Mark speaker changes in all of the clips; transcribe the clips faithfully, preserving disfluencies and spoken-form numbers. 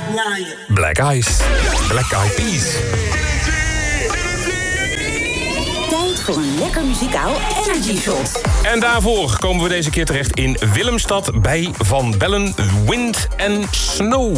Speaker 1: naaien.
Speaker 2: Black Eyes. Black Eyed Peas.
Speaker 3: Tijd voor een lekker muzikaal energy shot.
Speaker 2: En daarvoor komen we deze keer terecht in Willemstad bij Van Bellen, Wind and Snow.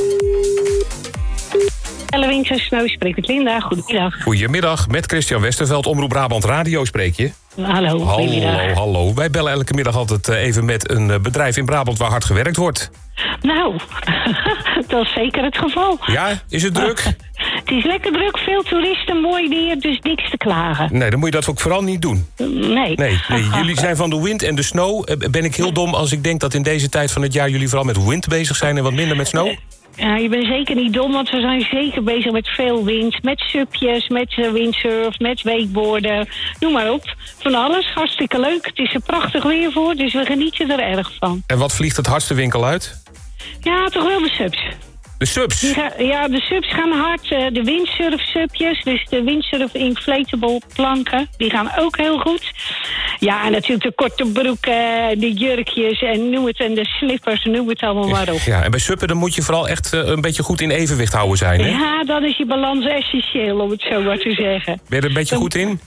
Speaker 4: Hallo, Wind and Snow, spreek met Linda. Goedemiddag.
Speaker 2: Goedemiddag, met Christian Westerveld, Omroep Brabant Radio spreek je.
Speaker 4: Hallo, goedemiddag.
Speaker 2: Hallo, hallo. Wij bellen elke middag altijd even met een bedrijf in Brabant waar hard gewerkt wordt.
Speaker 4: Nou, dat is zeker het geval.
Speaker 2: Ja, is het druk?
Speaker 4: Het is lekker druk, veel toeristen, mooi weer, dus niks te klagen.
Speaker 2: Nee, dan moet je dat ook vooral niet doen.
Speaker 4: Nee.
Speaker 2: Nee, nee. Jullie zijn van de wind en de snow. Ben ik heel dom als ik denk dat in deze tijd van het jaar jullie vooral met wind bezig zijn en wat minder met snow?
Speaker 4: Ja, je bent zeker niet dom, want we zijn zeker bezig met veel wind. Met supjes, met windsurf, met wakeboarden. Noem maar op. Van alles. Hartstikke leuk. Het is er prachtig weer voor, dus we genieten er erg van.
Speaker 2: En wat vliegt het hardste winkel uit?
Speaker 4: Ja, toch wel de subs.
Speaker 2: De subs?
Speaker 4: Die ga, ja, de subs gaan hard. De windsurf-subjes, dus de windsurf-inflatable planken, die gaan ook heel goed. Ja, en natuurlijk de korte broeken, de jurkjes en noem het, en de slippers, noem het allemaal maar op.
Speaker 2: Ja, en bij suppen dan moet je vooral echt uh, een beetje goed in evenwicht houden zijn, hè?
Speaker 4: Ja, dan is je balans essentieel, om het zo maar te zeggen.
Speaker 2: Ben je er een beetje
Speaker 4: dan,
Speaker 2: goed in?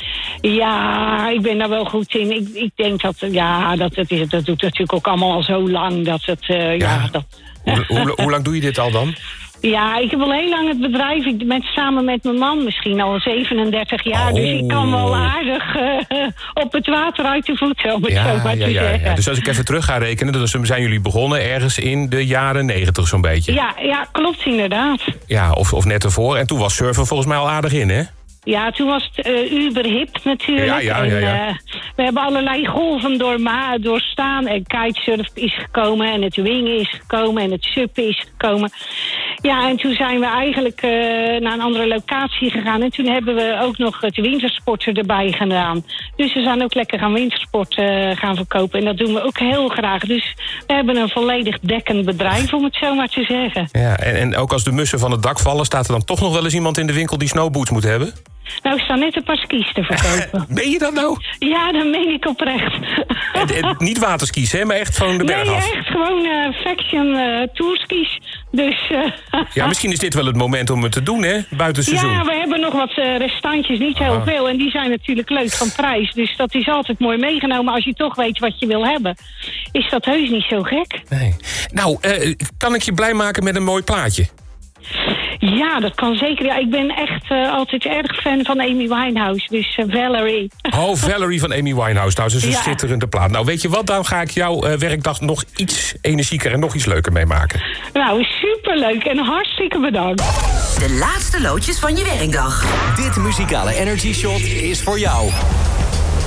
Speaker 4: Ja, ik ben daar wel goed in. Ik, ik denk dat, ja, dat, dat, is, dat doet natuurlijk ook allemaal al zo lang, dat het, uh, ja,
Speaker 2: ja
Speaker 4: dat...
Speaker 2: Hoe, hoe, hoe lang doe je dit al dan?
Speaker 4: Ja, ik heb al heel lang het bedrijf. Ik ben samen met mijn man misschien al zevenendertig jaar.
Speaker 2: Oh.
Speaker 4: Dus ik kan wel aardig uh, op het water uit de voeten, om het
Speaker 2: ja,
Speaker 4: zo maar
Speaker 2: ja,
Speaker 4: te
Speaker 2: ja,
Speaker 4: zeggen.
Speaker 2: Ja. Dus als ik even terug ga rekenen, dan zijn jullie begonnen ergens in de jaren negentig zo'n beetje.
Speaker 4: Ja, ja, klopt inderdaad.
Speaker 2: Ja, of, of net ervoor. En toen was surfen volgens mij al aardig in, hè?
Speaker 4: Ja, toen was het uh, uberhip natuurlijk.
Speaker 2: Ja, ja, ja, ja.
Speaker 4: En, uh, we hebben allerlei golven doorma- doorstaan. En kitesurf is gekomen en het wingen is gekomen en het suppen is gekomen. Ja, en toen zijn we eigenlijk uh, naar een andere locatie gegaan. En toen hebben we ook nog het wintersporten erbij gedaan. Dus we zijn ook lekker gaan wintersport uh, gaan verkopen. En dat doen we ook heel graag. Dus we hebben een volledig dekkend bedrijf, om het zo maar te zeggen.
Speaker 2: Ja, en, en ook als de mussen van het dak vallen, staat er dan toch nog wel eens iemand in de winkel die snowboots moet hebben?
Speaker 4: Nou, ik sta net een paar skis te verkopen.
Speaker 2: Meen je dat nou?
Speaker 4: Ja, dat meen ik oprecht.
Speaker 2: En, en niet waterskis, hè? Maar echt van de berg
Speaker 4: nee,
Speaker 2: af?
Speaker 4: Nee, echt gewoon uh, faction uh, tourskis. Dus, uh,
Speaker 2: ja, misschien is dit wel het moment om het te doen, hè? Buiten seizoen.
Speaker 4: Ja, we hebben nog wat uh, restantjes, niet heel
Speaker 2: ah.
Speaker 4: veel. En die zijn natuurlijk leuk van prijs. Dus dat is altijd mooi meegenomen. Als je toch weet wat je wil hebben, is dat heus niet zo gek.
Speaker 2: Nee. Nou, uh, kan ik je blij maken met een mooi plaatje?
Speaker 4: Ja, dat kan zeker. Ja, ik ben echt uh, altijd erg fan van Amy Winehouse. Dus uh, Valerie.
Speaker 2: Oh, Valerie van Amy Winehouse. Nou, dat is een
Speaker 4: ja.
Speaker 2: schitterende plaat. Nou, weet je wat? Dan ga ik jouw uh, werkdag nog iets energieker en nog iets leuker meemaken.
Speaker 4: Nou, superleuk en hartstikke bedankt.
Speaker 3: De laatste loodjes van je werkdag.
Speaker 5: Dit muzikale energy shot is voor jou.